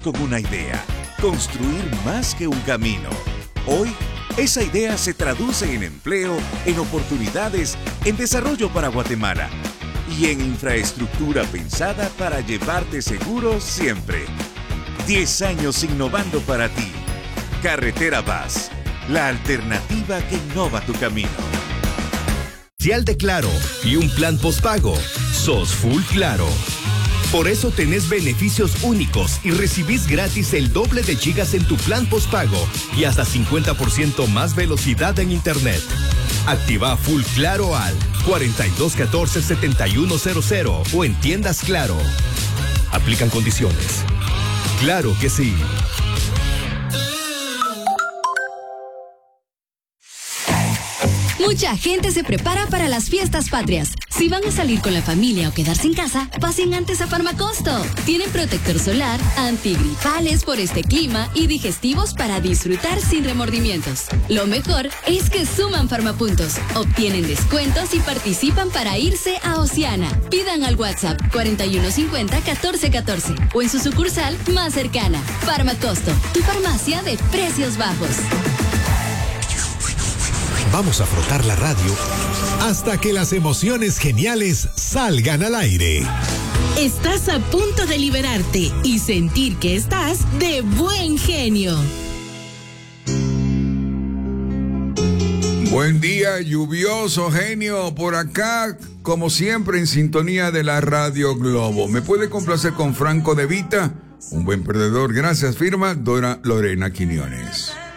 con una idea, construir más que un camino. Hoy, esa idea se traduce en empleo, en oportunidades, en desarrollo para Guatemala y en infraestructura pensada para llevarte seguro siempre. 10 años innovando para ti. Carretera Vaz, la alternativa que innova tu camino. Comercial de Claro y un plan postpago. Sos full Claro. Por eso tenés beneficios únicos y recibís gratis el doble de gigas en tu plan postpago y hasta 50% más velocidad en internet. Activa Full Claro al 4214-7100 o en tiendas Claro. Aplican condiciones. Claro que sí. Mucha gente se prepara para las fiestas patrias. Si van a salir con la familia o quedarse en casa, pasen antes a Farmacosto. Tienen protector solar, antigripales por este clima y digestivos para disfrutar sin remordimientos. Lo mejor es que suman Farmapuntos, obtienen descuentos y participan para irse a Oceana. Pidan al WhatsApp 4150-1414 o en su sucursal más cercana. Farmacosto, tu farmacia de precios bajos. Vamos a frotar la radio hasta que las emociones geniales salgan al aire. Estás a punto de liberarte y sentir que estás de buen genio. Buen día, lluvioso genio, por acá, como siempre, en sintonía de la Radio Globo. ¿Me puede complacer con Franco De Vita? Un buen perdedor, gracias, firma Dora Lorena Quiñones.